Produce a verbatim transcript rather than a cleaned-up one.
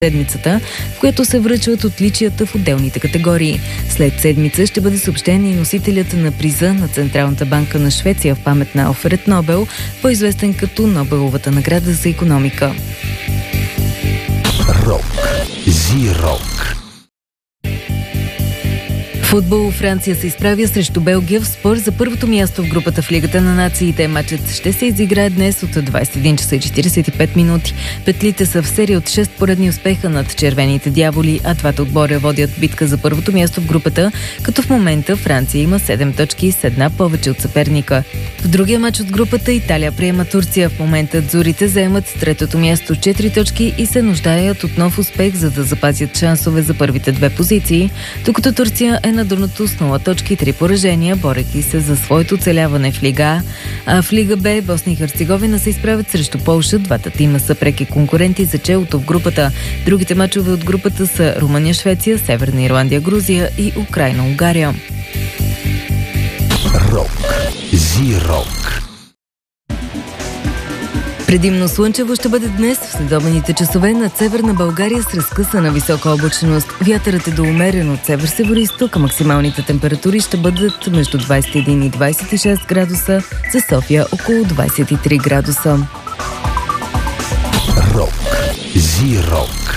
седмицата, в която се връчват отличията в отделните категории. След седмица ще бъде съобщен и носителят на приза на Централната банка на Швеция в памет на Алфред Нобел, по-известен като Нобеловата награда за икономика. Рок. Зи-рок. Футбол. Франция се изправя срещу Белгия в спор за първото място в групата в Лигата на нациите. Матчът ще се изиграе днес от двадесет и един часа и четиридесет и пет минути. Петлите са в серия от шест поредни успеха над червените дяволи, а двата отбора водят битка за първото място в групата, като в момента Франция има седем точки с една повече от съперника. В другия матч от групата Италия приема Турция. В момента дзурите заемат третото място с четири точки и се нуждаят от нов успех, за да запазят шансове за първите две позиции, докато Турция е на дъното с нула точки и три поражения, борейки се за своето оцеляване в Лига А. А в Лига Б Босна и Херцеговина се изправят срещу Полша. Двата тима са преки конкуренти за челото в групата. Другите мачове от групата са Румъния, Швеция, Северна Ирландия, Грузия и Украйна, Унгария. Рок. Зи-рок. Предимно слънчево ще бъде днес в следобедните часове над Северна България с разкъсана висока облачност. Вятърът е до умерен от север-североизток, а максималните температури ще бъдат между двадесет и един и двадесет и шест градуса, за София около двадесет и три градуса. Рок. Зи-рок.